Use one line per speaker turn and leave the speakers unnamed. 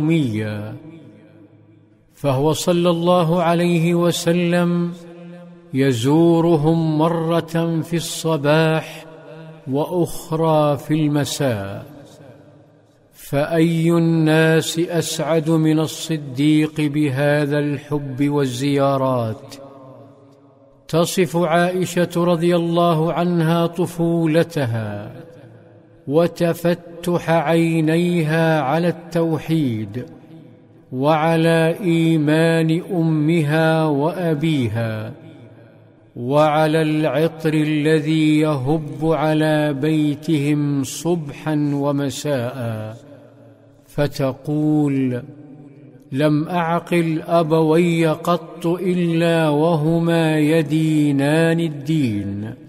يوميا، فهو صلى الله عليه وسلم يزورهم مرة في الصباح وأخرى في المساء. فأي الناس أسعد من الصديق بهذا الحب والزيارات؟ تصف عائشة رضي الله عنها طفولتها وتفتح عينيها على التوحيد وعلى إيمان أمها وأبيها وعلى العطر الذي يهب على بيتهم صبحا ومساء، فتقول: لم أعقل أبوي قط إلا وهما يدينان الدين.